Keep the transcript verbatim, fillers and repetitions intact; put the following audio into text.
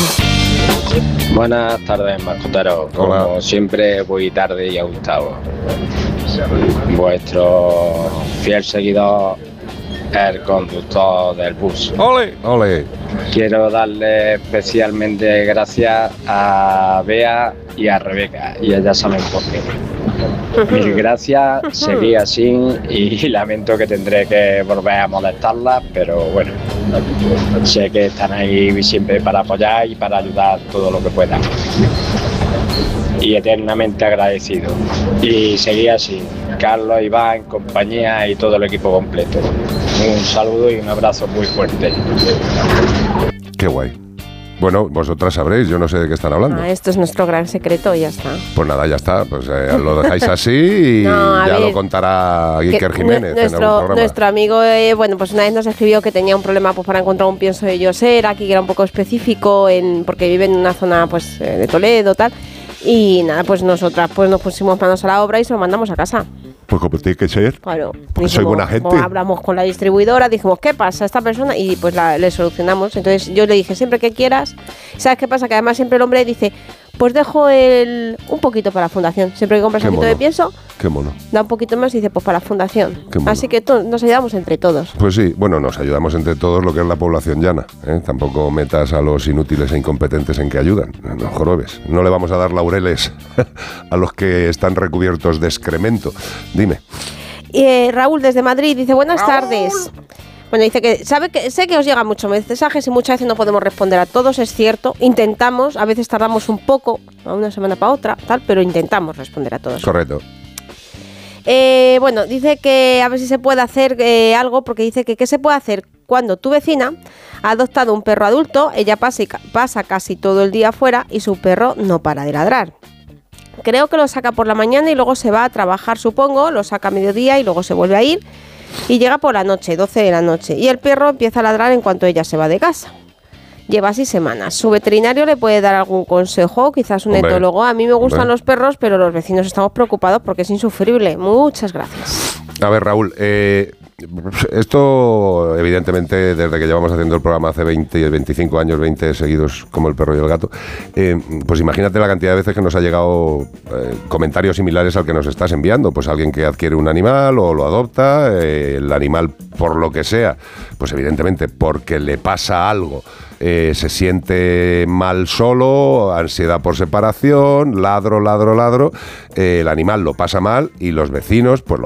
Buenas tardes, mascoteros. Como Hola. siempre, voy tarde y a Gustavo. Vuestro fiel seguidor, el conductor del bus. ¡Ole! ¡Ole! Quiero darle especialmente gracias a Bea y a Rebeca, y ellas saben por qué. Mil gracias, seguí así y lamento que tendré que volver a molestarlas, pero bueno, sé que están ahí siempre para apoyar y para ayudar todo lo que puedan. Y eternamente agradecido. Y seguí así, Carlos, Iván, compañía y todo el equipo completo. Un saludo y un abrazo muy fuerte. ¡Qué guay! Bueno, vosotras sabréis, yo no sé de qué están hablando. Ah, esto es nuestro gran secreto y ya está. Pues nada, ya está, pues eh, lo dejáis así y No, ya ver, lo contará Iker que Jiménez nuestro, en algún programa. Nuestro amigo, eh, bueno, pues una vez nos escribió que tenía un problema pues, para encontrar un pienso de Yoser, aquí que era un poco específico, en, porque vive en una zona pues eh, de Toledo, tal. Y nada, pues nosotras pues nos pusimos manos a la obra y se lo mandamos a casa. Pues como tiene que ser. Claro. Porque soy buena gente. Bueno, hablamos con la distribuidora, dijimos, ¿qué pasa a esta persona? Y pues la, le solucionamos. Entonces yo le dije, siempre que quieras. ¿Sabes qué pasa? Que además siempre el hombre dice, pues dejo el un poquito para la fundación. Siempre que compras Qué un poquito mono. de pienso, Qué mono. da un poquito más y dice, pues para la fundación. Qué mono. Así que to- nos ayudamos entre todos. Pues sí, bueno, nos ayudamos entre todos lo que es la población llana, ¿eh? Tampoco metas a los inútiles e incompetentes en que ayudan, no jorobes. No le vamos a dar laureles a los que están recubiertos de excremento. Dime. Y eh, Raúl desde Madrid dice, buenas tardes. Bueno, dice que sabe que sé que os llegan muchos mensajes y muchas veces no podemos responder a todos, es cierto. Intentamos, a veces tardamos un poco, a una semana para otra, tal, pero intentamos responder a todos. Correcto. Eh, bueno, dice que a ver si se puede hacer eh, algo, porque dice que qué se puede hacer cuando tu vecina ha adoptado un perro adulto, ella pasa, y ca- pasa casi todo el día fuera y su perro no para de ladrar. Creo que lo saca por la mañana y luego se va a trabajar, supongo, lo saca a mediodía y luego se vuelve a ir y llega por la noche, doce de la noche, y el perro empieza a ladrar en cuanto ella se va de casa. Lleva así semanas. Su veterinario le puede dar algún consejo, quizás un Hombre, etólogo. A mí me gustan hombre. los perros, pero los vecinos estamos preocupados porque es insufrible. Muchas gracias. A ver, Raúl, eh, esto evidentemente desde que llevamos haciendo el programa hace veinte, veinticinco años, veinte seguidos como el perro y el gato, eh, pues imagínate la cantidad de veces que nos ha llegado eh, comentarios similares al que nos estás enviando. Pues alguien que adquiere un animal o lo adopta, eh, el animal por lo que sea, pues evidentemente porque le pasa algo, eh, se siente mal solo, ansiedad por separación, ladro, ladro, ladro, eh, el animal lo pasa mal y los vecinos pues lo